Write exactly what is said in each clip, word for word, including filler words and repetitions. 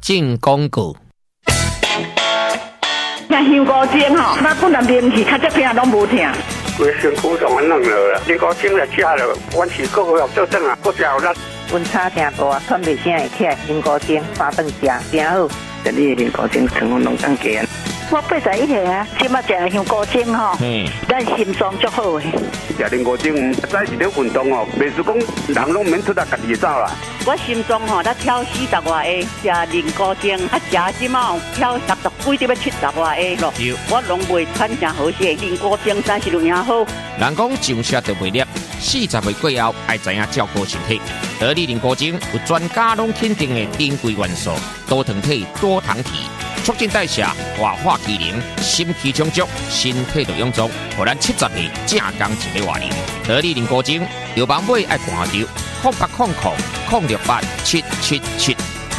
进广告。 像香菇精吼，那本来面去，较这片拢无疼。 规身躯上安弄了，香菇精来食了，阮是个个要做正啊，个食有力。 温差真大，喘袂声会起来，香菇精三顿食，真好。 这里香菇精成分拢更低。 我八十一岁啊，即马食香菇精吼，咱心脏足好诶。 食香菇精，早是咧运动哦，袂是讲人拢免出来家己走啦。 我心脏吼，才跳四十外下，食香菇精，啊食即马跳六十几，得要七十外下咯。我拢袂喘成好势，香菇精真是有影好。 人讲上车就袂粒，四十岁过后爱知影照顾身体。得力香菇精有专家拢肯定的珍贵元素，多糖体、多糖体。促进代谢、活化机能、心气充足，身体就臃肿，互咱七十岁正刚一个活龄。得力香菇精，有网买爱看着，空八空空空六八七七七。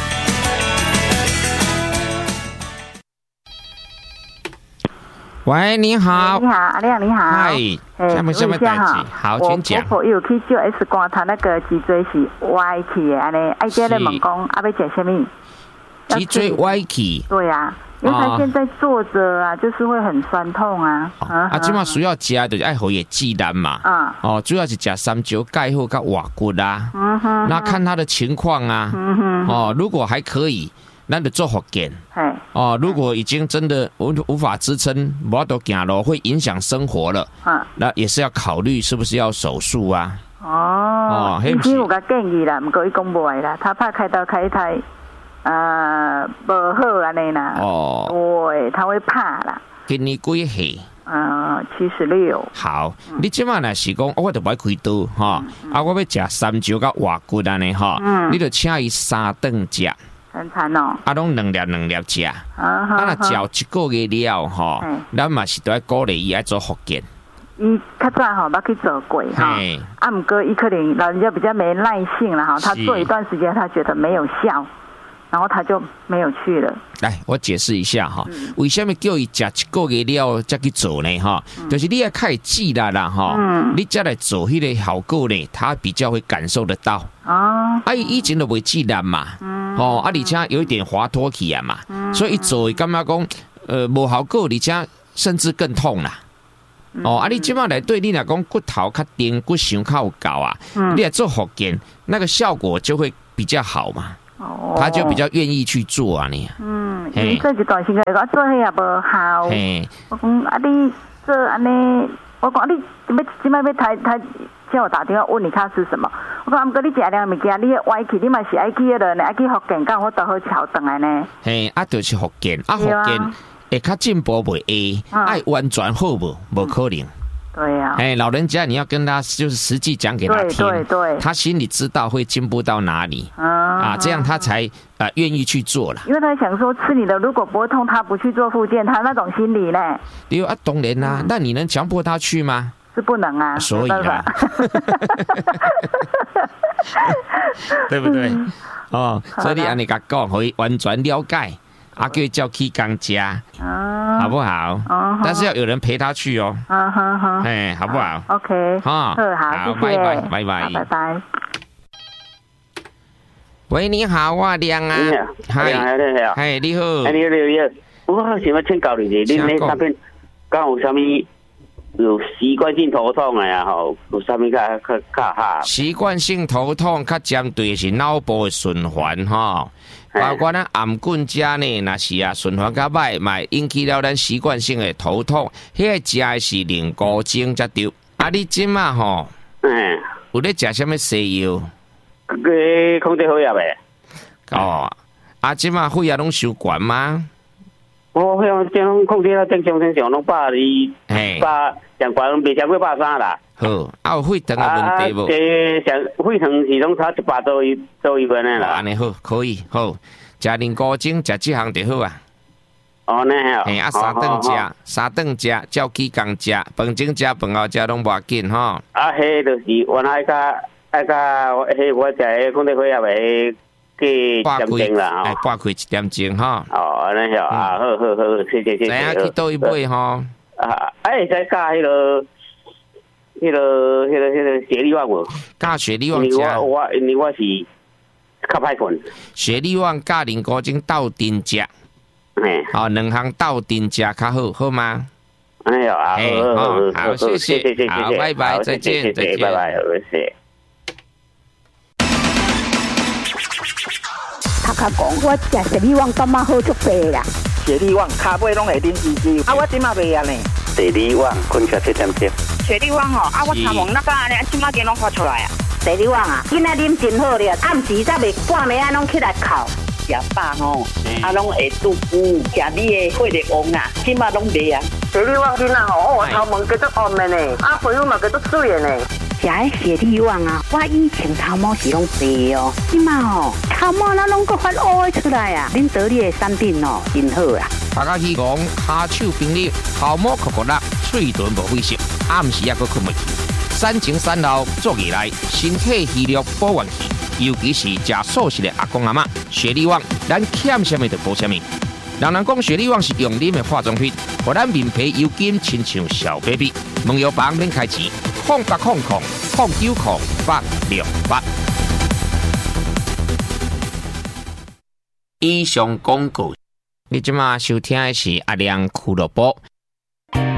喂，你好。 你好，阿亮，你好。 嗨，下面下面代志，好，请讲。 我婆婆有去照 X 光，她那个脊椎是歪去的，安尼，爱姐咧问讲，啊要食什么？ 脊椎歪起， 对啊，因为他现在坐着啊，就是会很酸痛啊。 啊，即马需要食就是爱好也剂单嘛。嗯。哦，主要是食三九钙或甲瓦骨啦。嗯哼。那看他的情况啊。嗯哼。哦，如果还可以，咱就做复健。哎。哦，如果已经真的无无法支撑，无法度行路，会影响生活了。嗯。那也是要考虑是不是要手术啊？ 哦。哦，医生有甲建议啦，不过伊讲不来啦，他怕开刀开太。呃，不好安尼啦。哦，对，他会怕啦。 今年几岁？ 呃，七十六。 好，嗯、你即马若是讲，我就不爱开刀哈，嗯、啊，我要食三椒甲活骨安尼哈，嗯、你就请伊三顿食。 三餐哦。啊， 拢两粒两粒食。啊，啊，若照一个月了吼，咱嘛是都要鼓励伊爱做复健。 伊较早吼，捌去做过哈，啊，毋过伊可能老人家比较没耐性了哈，他做一段时间，他觉得没有效。然后他就没有去了。 来，我解释一下哈，嗯、为什么叫伊食一个月了再去做呢？哈、嗯，就是你要开始啦啦哈，嗯、你再来做迄个效果呢，他比较会感受得到。哦，啊，以前都袂记得嘛，嗯、哦，啊，而且有一点滑脱起啊嘛，嗯、所以一做感觉讲，呃，无效果，而且甚至更痛啦。嗯、哦，啊，你即马来对你来讲骨头较硬，骨伤较有够啊，嗯、你来做复健，那个效果就会比较好嘛。哦，他就比较愿意去做啊，你。嗯， 因这一段时间我做迄也无效。嘿，我讲啊，你做安尼，我讲啊，你要即摆要台台叫我打电话问你他是什么？我讲啊，毋过你食了物件，你歪去，你嘛是爱去迄落呢，爱去复健，敢我倒好桥转来呢。 嘿，啊，就是复健，啊，复健会较进步袂下，爱完全好无？无可能。 对呀、啊， 哎，老人家你要跟他就是实际讲给他听， 对对对， 他心里知道会进步到哪里，啊，啊这样他才呃愿意去做了。 因为他想说吃你的，如果不会痛，他不去做复健，他那种心理呢？ 因为啊，当然啦、啊，嗯、那你能强迫他去吗？ 是不能啊， 所以啦，对不对？嗯、哦，所以你按你甲讲，可以完全了解。啊，叫叫去工家，啊、好不好？啊、但是要有人陪他去哦。啊哈哈，哎，好不好 ？OK， 哈， 好， 拜拜，拜拜， 拜拜。 喂，你好啊，亮啊， 你好，嗨，你好， 嗨，你好， 哎，你好，你好，我想要请教你，你那那边刚有啥物有习惯性头痛的呀？吼，有啥物较较较哈？ 习惯性头痛，较针对的是脑部的循环哈。包括咱颔棍家呢，那是啊循环较歹，嘛引起了咱习惯性的头痛。迄个食的是菱骨精才对。啊，你即马吼，嗯，有咧食什么西药？ 个控制血压呗。 哦，啊，即马血压拢伤悬吗？ 我血压正控制到正常正常，拢百二，百上悬未超过百三啦。 好，啊有血糖的问题无？ 这上血糖是拢差一百多一多一分的啦。 安尼好，可以好，食菱骨精，食这项就好啊。 哦，那好。 嘿，啊三顿食，三顿食，照起工食，饭前食，饭后食拢无要紧吼。 啊，迄就是原来甲爱甲迄我食迄控制血压诶，计点钟啦吼。 哎，挂开一点钟吼。 哦，安尼好啊，好好好，谢谢谢谢。 知影去倒一买吼。 啊，哎，再加迄个。迄个、迄个、迄个血力旺无？ 加血力旺加。 我我因为我是较歹困。 雪利旺甲菱角精斗阵食， 嘿， 好，两项斗阵食较好，好吗？ 哎呦，好， 好，好，谢谢，谢谢，好，拜拜，再见，再见， 拜拜，谢谢。 他甲讲，我食雪利旺感觉好足济啦。 雪利旺骹尾拢会啉滋滋，啊，我即马袂啊呢。 雪利旺，困觉七点钟。 雪利旺哦，啊，我参望那个安尼，即马间拢发出来啊。 雪利旺啊，今仔啉真好咧，暗时才袂半暝啊，拢起来哭。 食饱吼，啊，拢会肚腹，食你的血力旺啊，即马拢袂啊。 雪利旺囡仔吼，我头毛叫做红的呢，啊，皮肤嘛叫做水的呢。 食迄雪利旺啊，我以前头毛是拢白哦，即马吼头毛那拢搁发乌出来啊！恁得你的产品哦，真好啊！ 大家去讲骹手冰力，头毛酷酷辣，嘴唇无血色，暗时也搁困袂去。产前产后做起来，身体虚弱保元气，尤其是食素食的阿公阿嬷，雪利旺咱欠什么就补什么。人人讲雪利旺是用啉的化妆品，互咱面皮油金亲像小 baby。问药房免开钱，空八空空空九空八六八。以上广告，你即马收听的是阿亮俱乐部。